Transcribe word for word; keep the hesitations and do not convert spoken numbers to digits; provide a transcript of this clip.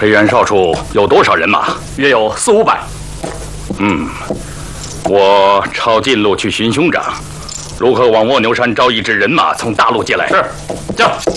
裴元少处有多少人马？ 约有四五百。 嗯，我抄近路去寻兄长，如何往蜗牛山招一支人马从大路接来？ 是，驾。